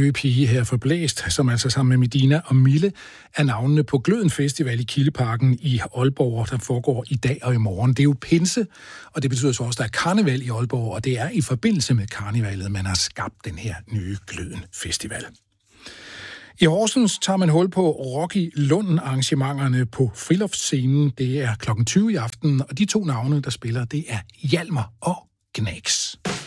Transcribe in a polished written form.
nye pige her for Blæst, som altså sammen med Medina og Mille er navnene på Gløden Festival i Kildeparken i Aalborg, der foregår i dag og i morgen. Det er jo pinse, og det betyder så også, at der er karneval i Aalborg, og det er i forbindelse med karnevalet, man har skabt den her nye Gløden Festival. I Horsens tager man hul på Rocky Lund-arrangementerne på Friluftsscenen. Det er kl. 20 i aften, og de to navne, der spiller, det er Hjalmar og Gnags.